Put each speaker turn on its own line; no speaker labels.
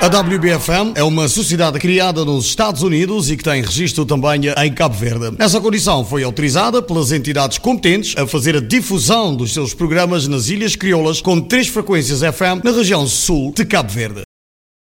A WBFM é uma sociedade criada nos Estados Unidos e que tem registro também em Cabo Verde. Nessa condição foi autorizada pelas entidades competentes a fazer a difusão dos seus programas nas Ilhas Crioulas com 3 frequências FM na região sul de Cabo Verde.